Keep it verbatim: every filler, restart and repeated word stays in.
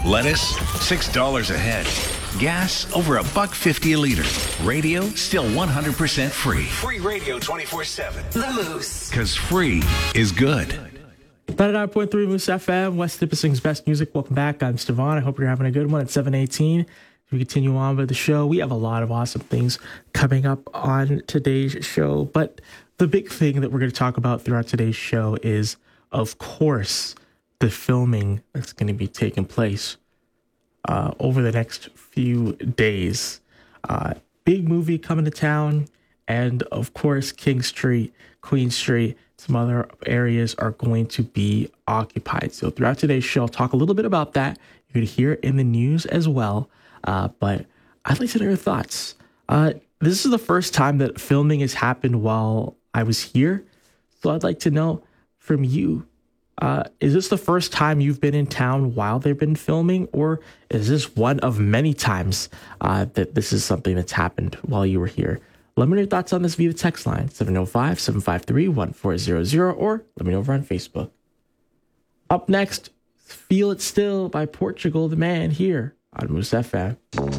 Lettuce, six dollars a head. Gas, over a buck fifty a liter. Radio, still one hundred percent free. Free radio twenty-four seven. The Moose. Because free is good. ninety-nine point three Moose F M, West Nipissing's best music. Welcome back. I'm Stevan. I hope you're having a good one at seven eighteen. We continue on with the show. We have a lot of awesome things coming up on today's show. But the big thing that we're going to talk about throughout today's show is, of course, the filming that's going to be taking place uh, over the next few days. Uh, big movie coming to town. And, of course, King Street, Queen Street, some other areas are going to be occupied. So throughout today's show, I'll talk a little bit about that. You're going to hear it in the news as well. Uh, but I'd like to know your thoughts. Uh, this is the first time that filming has happened while I was here. So I'd like to know from you, uh, is this the first time you've been in town while they've been filming? Or is this one of many times uh, that this is something that's happened while you were here? Let me know your thoughts on this via the text line, seven oh five, seven five three, one four zero zero, or let me know over on Facebook. Up next, Feel It Still by Portugal the Man here on Moose F M.